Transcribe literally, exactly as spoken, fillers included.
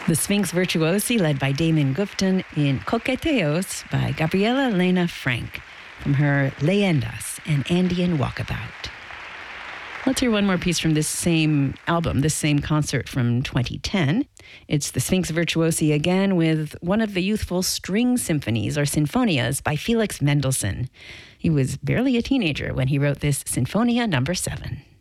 The Sphinx Virtuosi, led by Damon Gupton, in Coqueteos by Gabriela Lena Frank, from her Leyendas, an Andean Walkabout. Let's hear one more piece from this same album, this same concert from twenty ten. It's the Sphinx Virtuosi again with one of the youthful string symphonies, or sinfonias, by Felix Mendelssohn. He was barely a teenager when he wrote this Sinfonia number seven.